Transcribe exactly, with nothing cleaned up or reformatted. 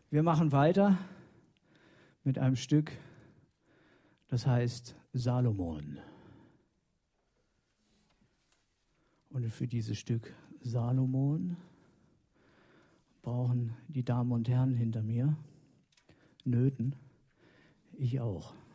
Wir machen weiter mit einem Stück, das heißt Salomon. Und für dieses Stück Salomon brauchen die Damen und Herren hinter mir Nöten, ich auch.